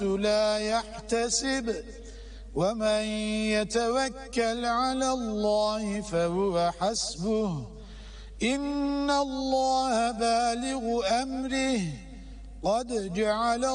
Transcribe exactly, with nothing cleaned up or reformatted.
لا يحتسب ومن يتوكل على الله فهو حسبه إن الله بالغ أمره قد جعل